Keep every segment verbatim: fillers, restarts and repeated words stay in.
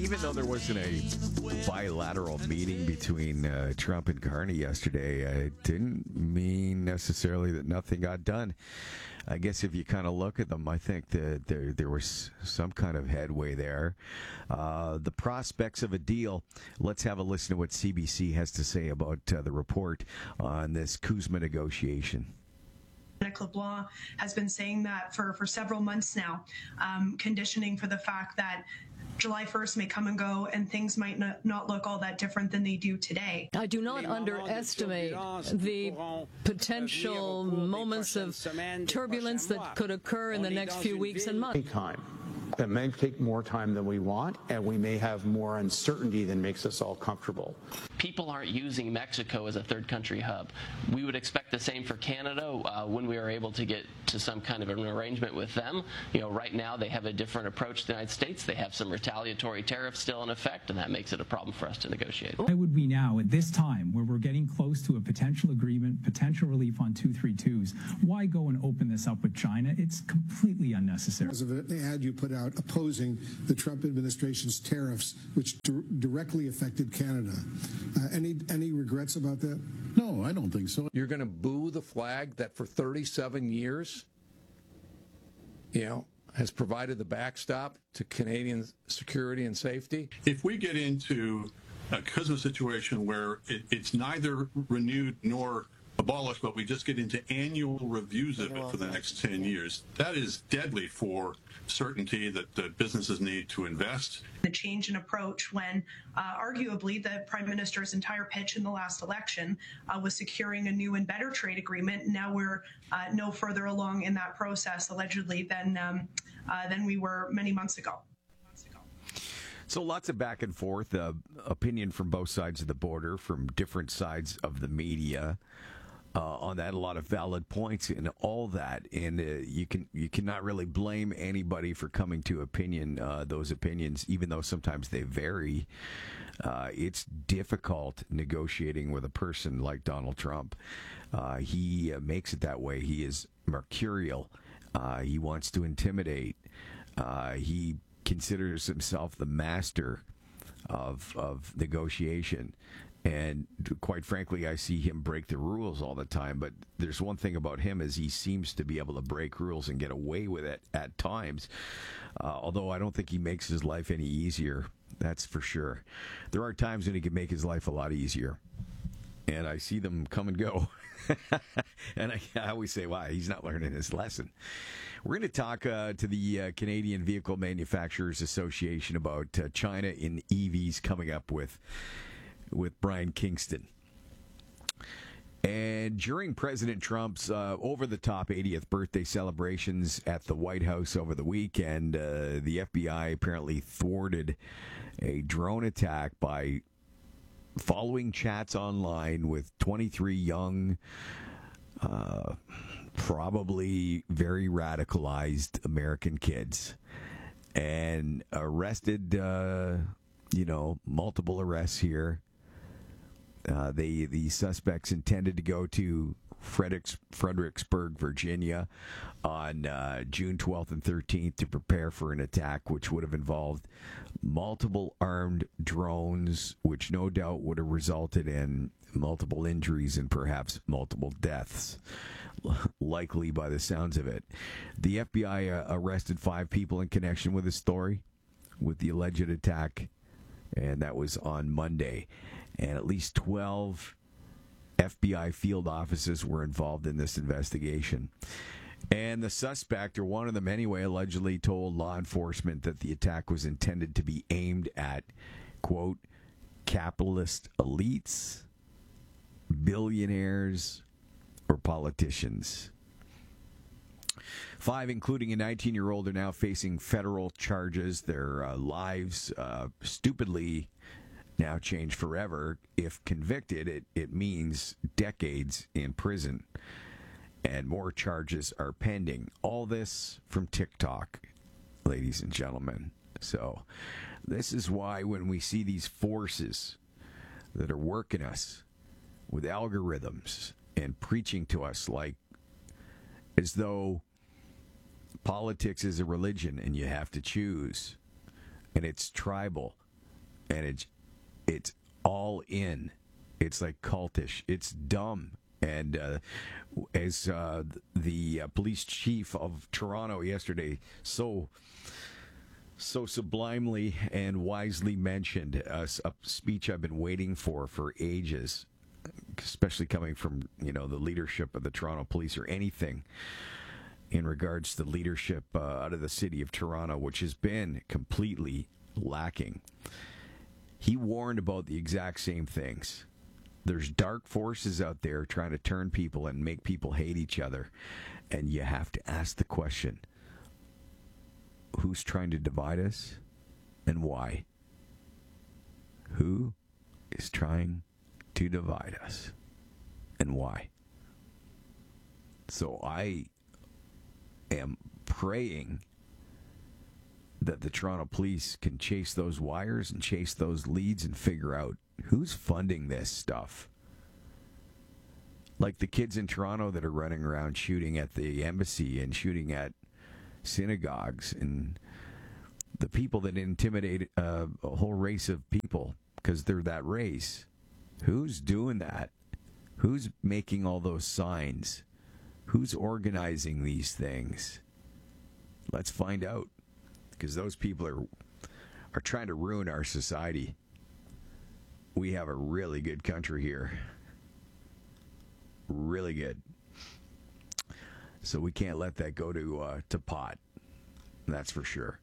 even though there wasn't a bilateral meeting between uh, Trump and Carney yesterday, it didn't mean necessarily that nothing got done. I guess if you kind of look at them, I think that there there was some kind of headway there. Uh, the prospects of a deal. Let's have a listen to what C B C has to say about uh, the report on this Kuzma negotiation. Nick LeBlanc has been saying that for, for several months now, um, conditioning for the fact that July first may come and go and things might not, not look all that different than they do today. I do not underestimate the potential moments of turbulence that could occur in the next few weeks and months. Time. It may take more time than we want, and we may have more uncertainty than makes us all comfortable. People aren't using Mexico as a third country hub. We would expect the same for Canada uh, when we are able to get to some kind of an arrangement with them. You know, right now they have a different approach to the United States. They have some retaliatory tariffs still in effect, and that makes it a problem for us to negotiate. Why would we now, at this time, where we're getting close to a potential agreement, potential relief on two thirty-twos, why go and open this up with China? It's completely unnecessary. Because of an ad you put out opposing the Trump administration's tariffs, which d- directly affected Canada. Uh, any any regrets about that? No, I don't think so. You're going to boo the flag that for thirty-seven years, you know, has provided the backstop to Canadian security and safety? If we get into a Kuzma situation where it, it's neither renewed nor abolished, but we just get into annual reviews of it for the next ten years, that is deadly for certainty that, that businesses need to invest. The change in approach when uh, arguably the Prime Minister's entire pitch in the last election uh, was securing a new and better trade agreement. Now we're uh, no further along in that process, allegedly, than, um, uh, than we were many months ago. So lots of back and forth, uh, opinion from both sides of the border, from different sides of the media. Uh, on that, a lot of valid points and all that, and uh, you can you cannot really blame anybody for coming to opinion uh, those opinions, even though sometimes they vary. Uh, it's difficult negotiating with a person like Donald Trump. Uh, he uh, makes it that way. He is mercurial. Uh, he wants to intimidate. Uh, he considers himself the master of of negotiation. And quite frankly, I see him break the rules all the time. But there's one thing about him is he seems to be able to break rules and get away with it at times. Uh, although I don't think he makes his life any easier. That's for sure. There are times when he can make his life a lot easier. And I see them come and go. and I, I always say, wow, he's not learning his lesson. We're going to talk uh, to the uh, Canadian Vehicle Manufacturers Association about uh, China in E Vs coming up with with Brian Kingston. And during President Trump's uh, over-the-top eightieth birthday celebrations at the White House over the weekend, uh, the F B I apparently thwarted a drone attack by following chats online with twenty-three young, uh, probably very radicalized American kids, and arrested, uh, you know, multiple arrests here. Uh, they the suspects intended to go to Fredericks, Fredericksburg, Virginia, on uh, June twelfth and thirteenth to prepare for an attack, which would have involved multiple armed drones, which no doubt would have resulted in multiple injuries and perhaps multiple deaths, likely by the sounds of it. The F B I uh, arrested five people in connection with the story, with the alleged attack, and that was on Monday. And at least twelve F B I field officers were involved in this investigation. And the suspect, or one of them anyway, allegedly told law enforcement that the attack was intended to be aimed at, quote, capitalist elites, billionaires, or politicians. Five, including a nineteen-year-old, are now facing federal charges. Their uh, lives uh, stupidly now changed forever. If convicted, it, it means decades in prison. And more charges are pending. All this from TikTok, ladies and gentlemen. So this is why when we see these forces that are working us with algorithms and preaching to us like as though politics is a religion and you have to choose, and it's tribal and it's it's all in. It's like cultish. It's dumb. And uh, as uh, the uh, police chief of Toronto yesterday so so sublimely and wisely mentioned, uh, a speech I've been waiting for for ages, especially coming from, you know, the leadership of the Toronto Police or anything in regards to leadership uh, out of the city of Toronto, which has been completely lacking. He warned about the exact same things. There's dark forces out there trying to turn people and make people hate each other. And you have to ask the question, who's trying to divide us and why? Who is trying to divide us and why? So I am praying that the Toronto Police can chase those wires and chase those leads and figure out who's funding this stuff. Like the kids in Toronto that are running around shooting at the embassy and shooting at synagogues, and the people that intimidate uh, a whole race of people because they're that race. Who's doing that? Who's making all those signs? Who's organizing these things? Let's find out, because those people are are trying to ruin our society. We have a really good country here. Really good. So we can't let that go to uh, to pot. That's for sure.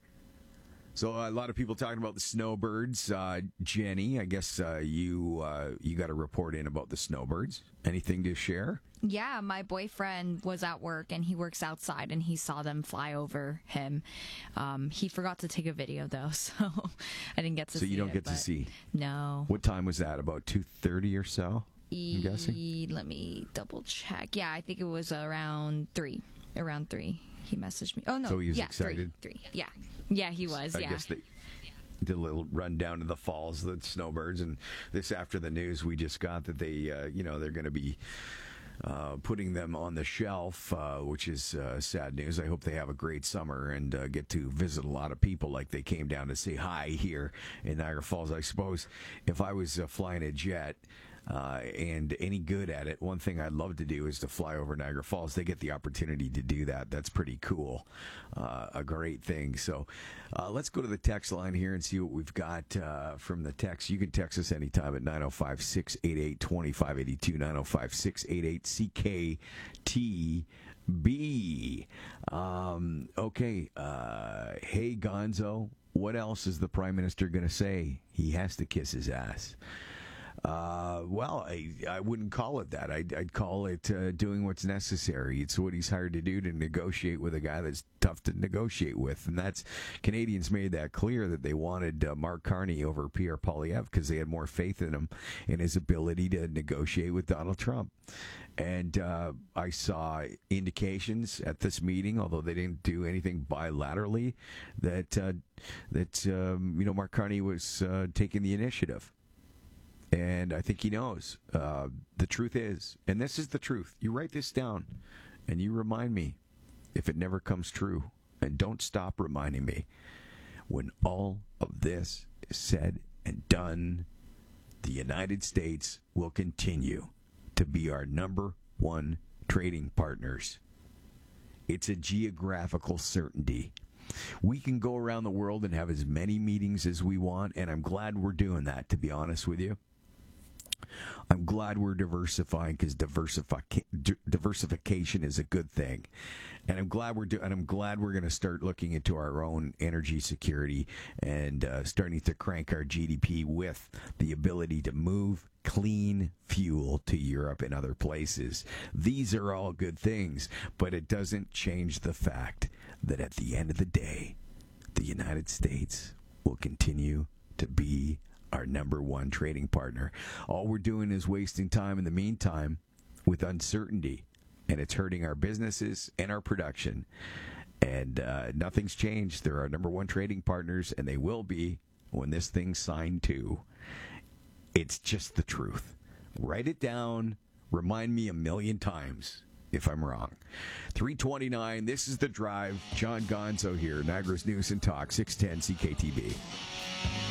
So uh, a lot of people talking about the snowbirds. Uh, Jenny, I guess uh, you uh, you got a report in about the snowbirds. Anything to share? Yeah, my boyfriend was at work, and he works outside, and he saw them fly over him. Um, he forgot to take a video, though, so I didn't get to so see it. So you don't it, get to see? No. What time was that? About two thirty or so, I'm guessing? E- let me double check. Yeah, I think it was around three. Around three. He messaged me. Oh, no. So he was yeah, excited? Three, three. Yeah. Yeah, he was, I yeah. guess they did a little run down to the falls, the snowbirds, and this after the news we just got that they, uh, you know, they're going to be uh, putting them on the shelf, uh, which is uh, sad news. I hope they have a great summer and uh, get to visit a lot of people like they came down to say hi here in Niagara Falls. I suppose if I was uh, flying a jet, Uh, and any good at it, one thing I'd love to do is to fly over Niagara Falls. They get the opportunity to do that. That's pretty cool. Uh, a great thing. So uh, let's go to the text line here and see what we've got uh, from the text. You can text us anytime at nine oh five, six eight eight, two five eight two, nine oh five, six eight eight, C K T B. Um, okay. Uh, hey, Gonzo, what else is the Prime Minister going to say? He has to kiss his ass. Uh, well, I, I wouldn't call it that. I'd, I'd call it uh, doing what's necessary. It's what he's hired to do, to negotiate with a guy that's tough to negotiate with. And that's, Canadians made that clear that they wanted uh, Mark Carney over Pierre Poilievre because they had more faith in him and his ability to negotiate with Donald Trump. And uh, I saw indications at this meeting, although they didn't do anything bilaterally, that, uh, that um, you know, Mark Carney was uh, taking the initiative. And I think he knows. Uh, the truth is, and this is the truth, you write this down and you remind me if it never comes true. And don't stop reminding me. When all of this is said and done, the United States will continue to be our number one trading partners. It's a geographical certainty. We can go around the world and have as many meetings as we want, and I'm glad we're doing that, to be honest with you. I'm glad we're diversifying because diversifi- diversification is a good thing, and I'm glad we're do- and I'm glad we're going to start looking into our own energy security and uh, starting to crank our G D P with the ability to move clean fuel to Europe and other places. These are all good things, but it doesn't change the fact that at the end of the day, the United States will continue to be our number one trading partner. All we're doing is wasting time in the meantime with uncertainty, and it's hurting our businesses and our production. And uh, nothing's changed. They're our number one trading partners, and they will be when this thing's signed too. It's just the truth. Write it down. Remind me a million times if I'm wrong. three twenty-nine, this is The Drive. John Gonzo here, Niagara's News and Talk, six ten C K T B.